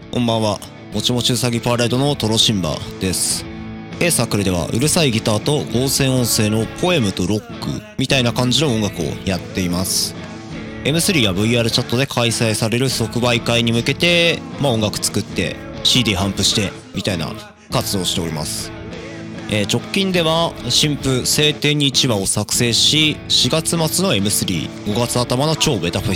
こんばんは。もちもちうさぎパーライドのトロシンバです。サークルではうるさいギターと合成音声のポエムとロックみたいな感じの音楽をやっています。M3 や VR チャットで開催される即売会に向けて、音楽作って CD 頒布してみたいな活動をしております。直近では新譜晴天に1話を作成し、4月末の M3、5月頭の超ベタフェ